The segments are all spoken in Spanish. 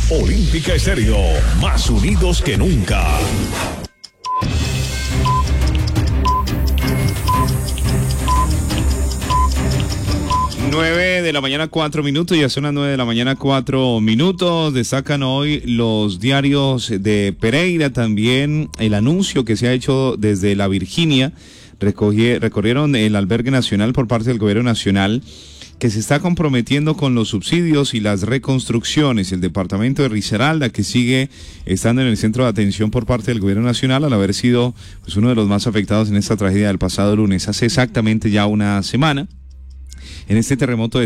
Olímpica Estéreo, más unidos que nunca. 9 de la mañana, 4 minutos, ya son las 9 de la mañana, 4 minutos. Destacan hoy los diarios de Pereira, también el anuncio que se ha hecho desde la Virginia. Recorrieron el albergue nacional por parte del gobierno nacional, que se está comprometiendo con los subsidios y las reconstrucciones. El departamento de Risaralda, que sigue estando en el centro de atención por parte del gobierno nacional, al haber sido pues uno de los más afectados en esta tragedia del pasado lunes, hace exactamente ya una semana. En este terremoto de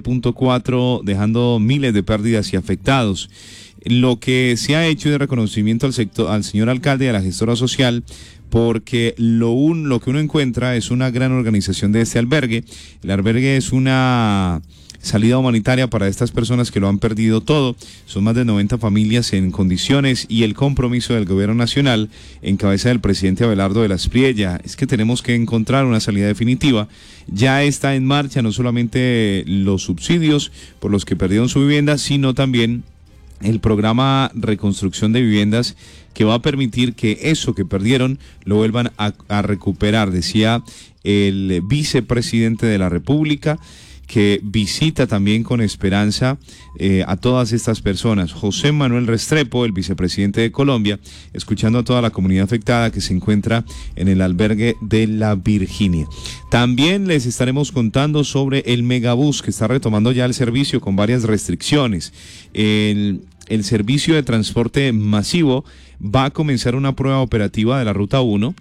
7.4, dejando miles de pérdidas y afectados. Lo que se ha hecho de reconocimiento al señor alcalde y a la gestora social, porque lo que uno encuentra es una gran organización de este albergue. El albergue es una salida humanitaria para estas personas que lo han perdido todo. Son más de 90 familias en condiciones, y el compromiso del gobierno nacional en cabeza del presidente Abelardo de la Espriella es que tenemos que encontrar una salida definitiva. Ya está en marcha no solamente los subsidios por los que perdieron su vivienda, sino también el programa Reconstrucción de Viviendas, que va a permitir que eso que perdieron lo vuelvan a recuperar, decía el vicepresidente de la República, que visita también con esperanza a todas estas personas. José Manuel Restrepo, el vicepresidente de Colombia, escuchando a toda la comunidad afectada que se encuentra en el albergue de la Virginia. También les estaremos contando sobre el Megabús, que está retomando ya el servicio con varias restricciones. El servicio de transporte masivo va a comenzar una prueba operativa de la Ruta 1,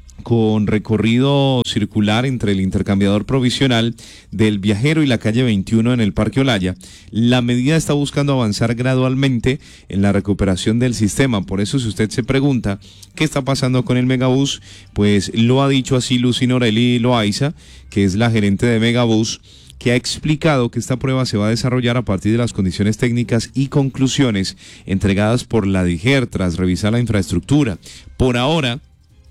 con recorrido circular entre el intercambiador provisional del Viajero y la calle 21 en el Parque Olaya. La medida está buscando avanzar gradualmente en la recuperación del sistema. Por eso, si usted se pregunta qué está pasando con el Megabús, pues lo ha dicho así Lucy Norelli Loaiza, que es la gerente de Megabús, que ha explicado que esta prueba se va a desarrollar a partir de las condiciones técnicas y conclusiones entregadas por la DIGER tras revisar la infraestructura. Por ahora,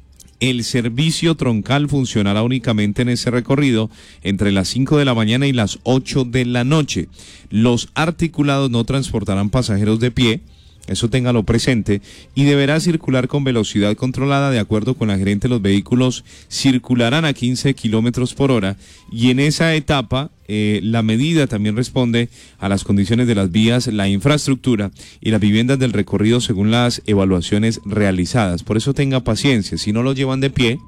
el servicio troncal funcionará únicamente en ese recorrido entre las 5 de la mañana y las 8 de la noche. Los articulados no transportarán pasajeros de pie, eso téngalo presente, y deberá circular con velocidad controlada. De acuerdo con la gerente, los vehículos circularán a 15 kilómetros por hora, y en esa etapa la medida también responde a las condiciones de las vías, la infraestructura y las viviendas del recorrido según las evaluaciones realizadas. Por eso tenga paciencia, si no lo llevan de pie,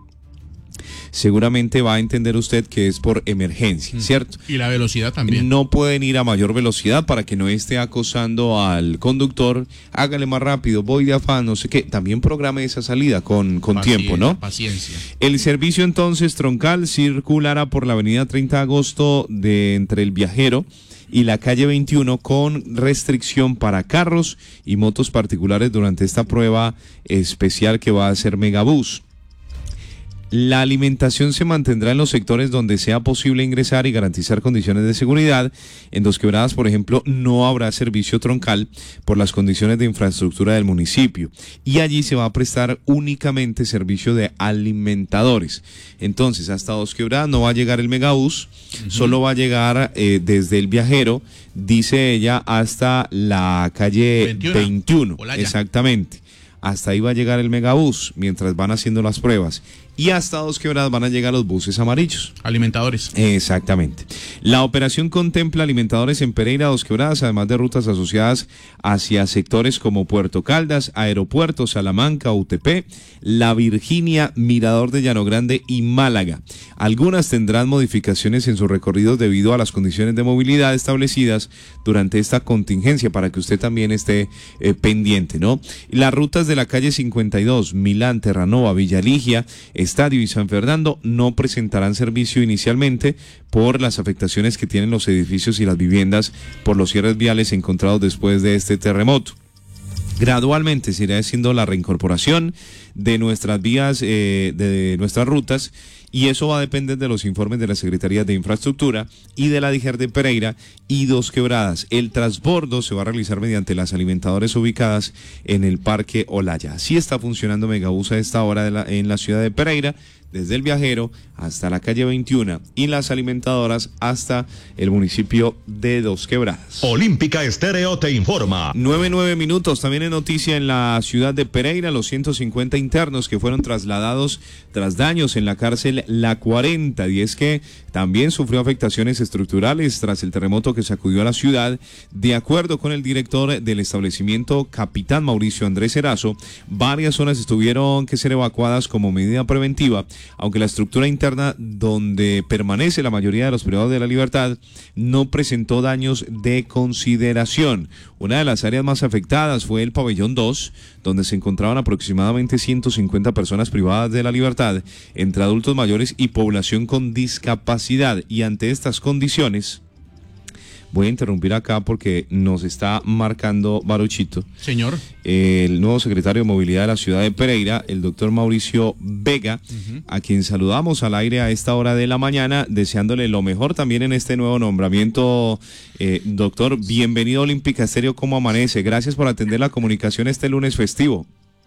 seguramente va a entender usted que es por emergencia, ¿cierto? Y la velocidad también. No pueden ir a mayor velocidad para que no esté acosando al conductor. Hágale más rápido, voy de afán, no sé qué. También programe esa salida con tiempo, ¿no? Paciencia. El servicio entonces troncal circulará por la avenida 30 de agosto entre el Viajero y la calle 21, con restricción para carros y motos particulares durante esta prueba especial que va a hacer Megabús. La alimentación se mantendrá en los sectores donde sea posible ingresar y garantizar condiciones de seguridad. En Dos Quebradas, por ejemplo, no habrá servicio troncal por las condiciones de infraestructura del municipio, y allí se va a prestar únicamente servicio de alimentadores. Entonces, hasta Dos Quebradas no va a llegar el Megabús, solo va a llegar desde el Viajero, dice ella, hasta la calle 21. Exactamente. Hasta ahí va a llegar el Megabús mientras van haciendo las pruebas. Y hasta Dos Quebradas van a llegar los buses amarillos. Alimentadores. Exactamente. La operación contempla alimentadores en Pereira, Dos Quebradas, además de rutas asociadas hacia sectores como Puerto Caldas, Aeropuerto, Salamanca, UTP, La Virginia, Mirador de Llano Grande y Málaga. Algunas tendrán modificaciones en sus recorridos debido a las condiciones de movilidad establecidas durante esta contingencia, para que usted también esté pendiente, ¿no? Las rutas de la calle 52, Milán, Terranova, Villaligia, Estadio y San Fernando no presentarán servicio inicialmente por las afectaciones que tienen los edificios y las viviendas por los cierres viales encontrados después de este terremoto. Gradualmente se irá haciendo la reincorporación de nuestras vías, de nuestras rutas, y eso va a depender de los informes de la Secretaría de Infraestructura y de la DIGER de Pereira y Dos Quebradas. El transbordo se va a realizar mediante las alimentadoras ubicadas en el Parque Olaya. Así está funcionando Megabús a esta hora en la ciudad de Pereira. desde El Viajero hasta la calle 21 y las alimentadoras hasta el municipio de Dos Quebradas. Olímpica Estéreo te informa. 9 minutos. También es noticia en la ciudad de Pereira, los 150 internos que fueron trasladados tras daños en la cárcel La 40, y es que también sufrió afectaciones estructurales tras el terremoto que sacudió a la ciudad. De acuerdo con el director del establecimiento, capitán Mauricio Andrés Erazo, varias zonas tuvieron que ser evacuadas como medida preventiva, aunque la estructura interna donde permanece la mayoría de los privados de la libertad no presentó daños de consideración. Una de las áreas más afectadas fue el pabellón 2, donde se encontraban aproximadamente 150 personas privadas de la libertad, entre adultos mayores y población con discapacidad. Y ante estas condiciones, voy a interrumpir acá porque nos está marcando Baruchito. Señor. El nuevo secretario de Movilidad de la ciudad de Pereira, el doctor Mauricio Vega, a quien saludamos al aire a esta hora de la mañana, deseándole lo mejor también en este nuevo nombramiento. Doctor, bienvenido a Olímpica Estéreo, ¿cómo amanece? Gracias por atender la comunicación este lunes festivo.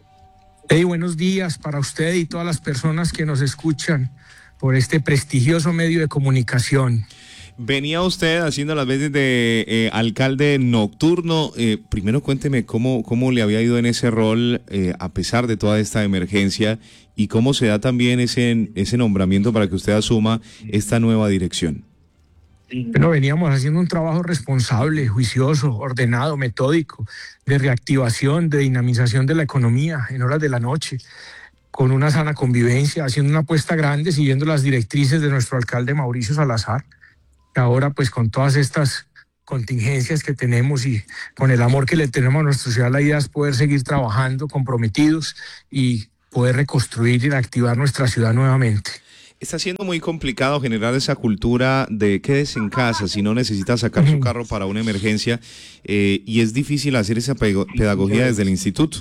Hey, buenos días para usted y todas las personas que nos escuchan por este prestigioso medio de comunicación. Venía usted haciendo las veces de alcalde nocturno. Primero cuénteme cómo le había ido en ese rol a pesar de toda esta emergencia, y cómo se da también ese nombramiento para que usted asuma esta nueva dirección. Bueno, veníamos haciendo un trabajo responsable, juicioso, ordenado, metódico, de reactivación, de dinamización de la economía en horas de la noche, con una sana convivencia, haciendo una apuesta grande, siguiendo las directrices de nuestro alcalde Mauricio Salazar. Ahora, pues con todas estas contingencias que tenemos y con el amor que le tenemos a nuestra ciudad, la idea es poder seguir trabajando comprometidos y poder reconstruir y reactivar nuestra ciudad nuevamente. Está siendo muy complicado generar esa cultura de quédese en casa si no necesita sacar su carro para una emergencia, y es difícil hacer esa pedagogía desde el instituto.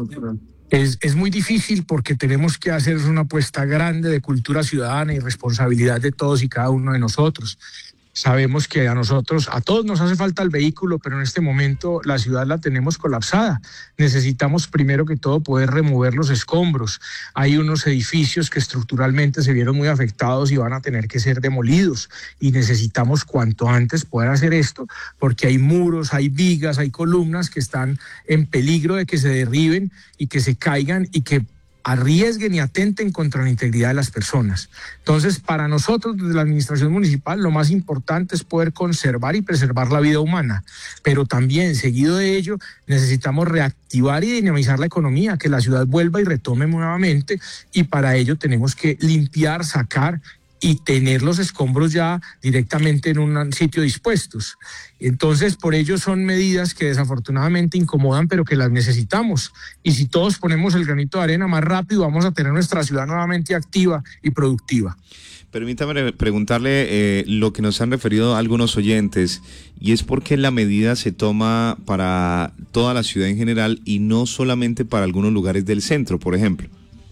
Es muy difícil porque tenemos que hacer una apuesta grande de cultura ciudadana y responsabilidad de todos y cada uno de nosotros. Sabemos que a todos nos hace falta el vehículo, pero en este momento la ciudad la tenemos colapsada. Necesitamos primero que todo poder remover los escombros. Hay unos edificios que estructuralmente se vieron muy afectados y van a tener que ser demolidos, y necesitamos cuanto antes poder hacer esto, porque hay muros, hay vigas, hay columnas que están en peligro de que se derriben y que se caigan y que arriesguen y atenten contra la integridad de las personas. Entonces, para nosotros desde la administración municipal lo más importante es poder conservar y preservar la vida humana, pero también seguido de ello necesitamos reactivar y dinamizar la economía, que la ciudad vuelva y retome nuevamente, y para ello tenemos que limpiar, sacar y tener los escombros ya directamente en un sitio dispuestos. Entonces, por ello son medidas que desafortunadamente incomodan, pero que las necesitamos. Y si todos ponemos el granito de arena, más rápido vamos a tener nuestra ciudad nuevamente activa y productiva. Permítame preguntarle lo que nos han referido algunos oyentes, y es por qué la medida se toma para toda la ciudad en general y no solamente para algunos lugares del centro, por ejemplo.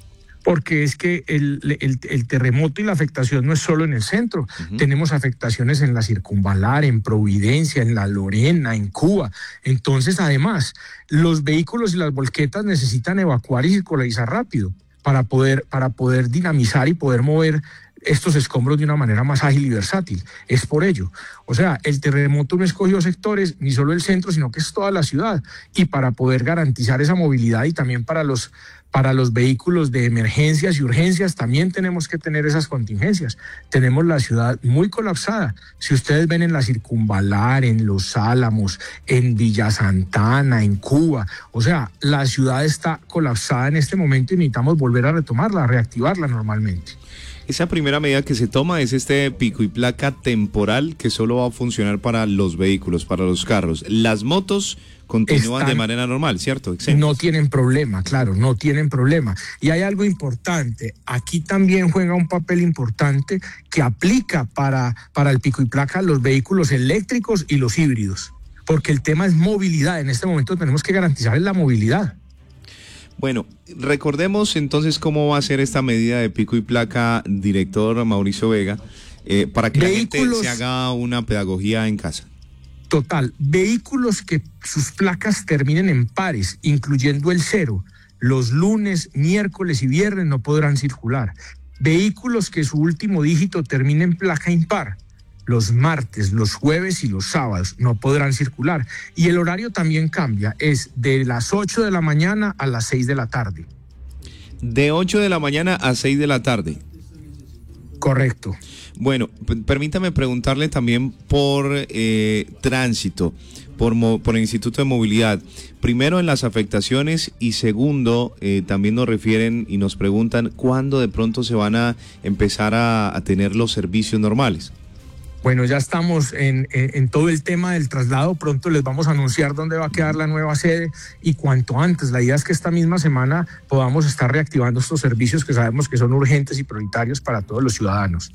Porque es que el terremoto y la afectación no es solo en el centro. Tenemos afectaciones en la Circunvalar, en Providencia, en La Lorena, en Cuba. Entonces, además, los vehículos y las volquetas necesitan evacuar y circularizar rápido para poder dinamizar y poder mover estos escombros de una manera más ágil y versátil. Es por ello. O sea, el terremoto no escogió sectores, ni solo el centro, sino que es toda la ciudad. Y para poder garantizar esa movilidad y también para los vehículos de emergencias y urgencias, también tenemos que tener esas contingencias. Tenemos la ciudad muy colapsada. Si ustedes ven en la Circunvalar, en Los Álamos, en Villa Santana, en Cuba, o sea, la ciudad está colapsada en este momento y necesitamos volver a retomarla, a reactivarla normalmente. Esa primera medida que se toma es este pico y placa temporal que solo va a funcionar para los vehículos, para los carros. Las motos continúan de manera normal, ¿cierto? Exentos. No tienen problema, claro, no tienen problema. Y hay algo importante, aquí también juega un papel importante que aplica para el pico y placa los vehículos eléctricos y los híbridos, porque el tema es movilidad. En este momento tenemos que garantizar la movilidad. Bueno, recordemos entonces cómo va a ser esta medida de pico y placa, director Mauricio Vega, para que la gente se haga una pedagogía en casa. Total, vehículos que sus placas terminen en pares, incluyendo el 0, los lunes, miércoles y viernes no podrán circular. Vehículos que su último dígito termine en placa impar, los martes, los jueves y los sábados no podrán circular. Y el horario también cambia, es de las 8 de la mañana a las 6 de la tarde. De 8 de la mañana a 6 de la tarde. Correcto. Bueno, permítame preguntarle también por tránsito, por el Instituto de Movilidad. Primero en las afectaciones y segundo, también nos refieren y nos preguntan cuándo de pronto se van a empezar a tener los servicios normales. Bueno, ya estamos en todo el tema del traslado. Pronto les vamos a anunciar dónde va a quedar la nueva sede y cuanto antes. La idea es que esta misma semana podamos estar reactivando estos servicios que sabemos que son urgentes y prioritarios para todos los ciudadanos.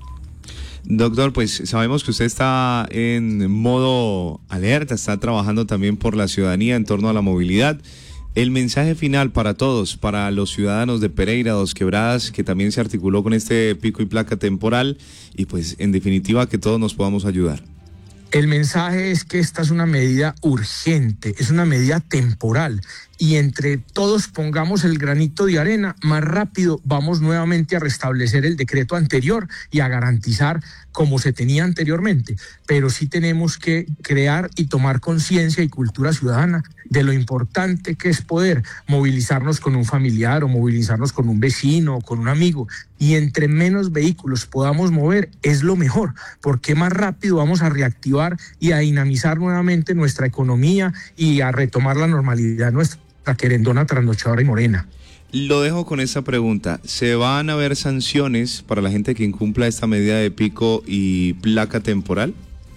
Doctor, pues sabemos que usted está en modo alerta, está trabajando también por la ciudadanía en torno a la movilidad. El mensaje final para todos, para los ciudadanos de Pereira, Dos Quebradas, que también se articuló con este pico y placa temporal y pues en definitiva que todos nos podamos ayudar. El mensaje es que esta es una medida urgente, es una medida temporal y entre todos pongamos el granito de arena, más rápido vamos nuevamente a restablecer el decreto anterior y a garantizar como se tenía anteriormente. Pero sí tenemos que crear y tomar conciencia y cultura ciudadana de lo importante que es poder movilizarnos con un familiar o movilizarnos con un vecino o con un amigo. Y entre menos vehículos podamos mover es lo mejor, porque más rápido vamos a reactivar y a dinamizar nuevamente nuestra economía y a retomar la normalidad nuestra querendona, trasnochadora y morena. Lo dejo con esta pregunta. ¿Se van a ver sanciones para la gente que incumpla esta medida de pico y placa temporal?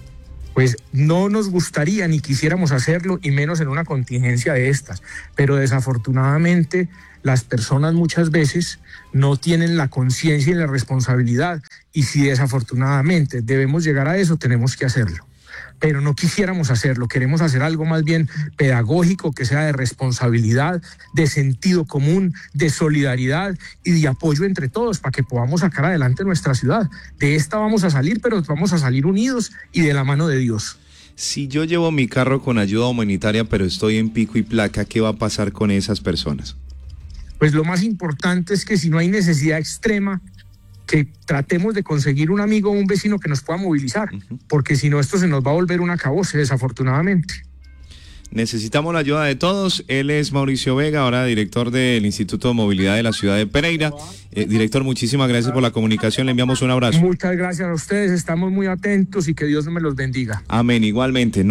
Pues no nos gustaría ni quisiéramos hacerlo, y menos en una contingencia de estas, pero desafortunadamente las personas muchas veces no tienen la conciencia y la responsabilidad, y si desafortunadamente debemos llegar a eso, tenemos que hacerlo. Pero no quisiéramos hacerlo, queremos hacer algo más bien pedagógico, que sea de responsabilidad, de sentido común, de solidaridad y de apoyo entre todos para que podamos sacar adelante nuestra ciudad. De esta vamos a salir, pero vamos a salir unidos y de la mano de Dios. Si yo llevo mi carro con ayuda humanitaria, pero estoy en pico y placa, ¿qué va a pasar con esas personas? Pues lo más importante es que si no hay necesidad extrema, que tratemos de conseguir un amigo o un vecino que nos pueda movilizar, porque si no esto se nos va a volver un acabose, desafortunadamente. Necesitamos la ayuda de todos. Él es Mauricio Vega, ahora director del Instituto de Movilidad de la ciudad de Pereira. Director, muchísimas gracias por la comunicación, le enviamos un abrazo. Muchas gracias a ustedes, estamos muy atentos y que Dios me los bendiga. Amén, igualmente.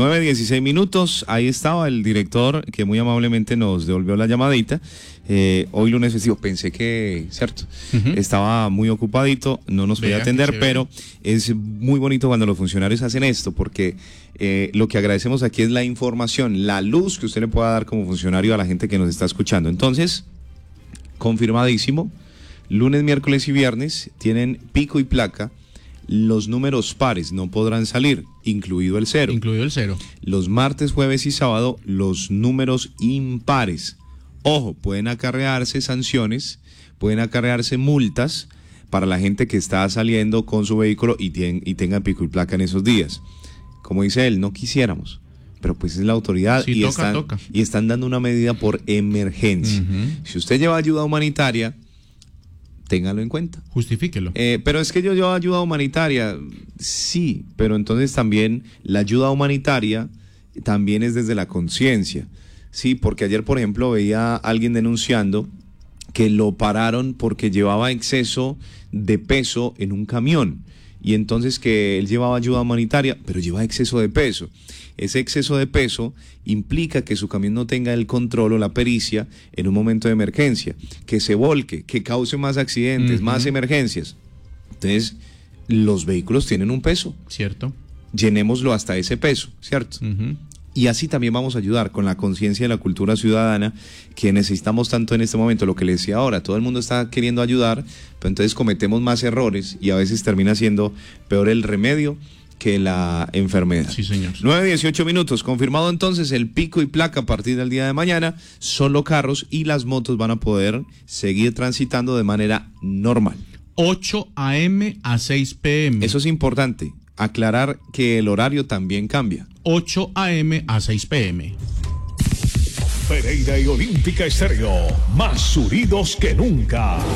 9:16, ahí estaba el director que muy amablemente nos devolvió la llamadita. Hoy lunes festivo, pensé que, cierto, estaba muy ocupadito, no nos podía atender, pero es muy bonito cuando los funcionarios hacen esto, porque lo que agradecemos aquí es la información, la luz que usted le pueda dar como funcionario a la gente que nos está escuchando. Entonces, confirmadísimo, lunes, miércoles y viernes tienen pico y placa. Los números pares no podrán salir, incluido el cero. Incluido el cero. Los martes, jueves y sábado, los números impares. Ojo, pueden acarrearse sanciones, pueden acarrearse multas para la gente que está saliendo con su vehículo y tenga pico y placa en esos días. Como dice él, no quisiéramos, pero pues es la autoridad, sí, y están dando una medida por emergencia. Si usted lleva ayuda humanitaria, téngalo en cuenta. Justifíquelo. Pero es que yo llevo ayuda humanitaria, sí, pero entonces también la ayuda humanitaria también es desde la conciencia. Sí, porque ayer, por ejemplo, veía a alguien denunciando que lo pararon porque llevaba exceso de peso en un camión. Y entonces que él llevaba ayuda humanitaria, pero lleva exceso de peso. Ese exceso de peso implica que su camión no tenga el control o la pericia en un momento de emergencia, que se volque, que cause más accidentes, más emergencias. Entonces, los vehículos tienen un peso. Cierto. Llenémoslo hasta ese peso, ¿cierto? Y así también vamos a ayudar con la conciencia de la cultura ciudadana que necesitamos tanto en este momento. Lo que le decía ahora, todo el mundo está queriendo ayudar, pero entonces cometemos más errores y a veces termina siendo peor el remedio que la enfermedad. Sí, señor. 9:18, confirmado entonces el pico y placa a partir del día de mañana. Solo carros y las motos van a poder seguir transitando de manera normal. 8 a.m. a 6 p.m. Eso es importante, aclarar que el horario también cambia. 8 a.m. a 6 p.m. Pereira y Olímpica Estéreo, más unidos que nunca.